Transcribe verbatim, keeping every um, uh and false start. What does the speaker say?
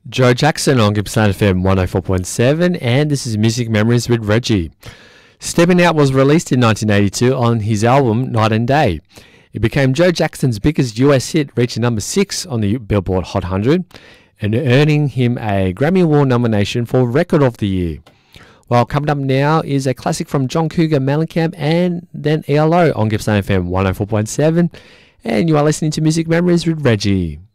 Joe Jackson on Gippsland F M one oh four point seven, and this is Music Memories with Reggie. Stepping Out was released in nineteen eighty-two on his album Night and Day. It became Joe Jackson's biggest U S hit, reaching number six on the Billboard Hot one hundred and earning him a Grammy Award nomination for Record of the Year. Well, coming up now is a classic from John Cougar Mellencamp and then E L O on Gippsland F M one oh four point seven, and you are listening to Music Memories with Reggie.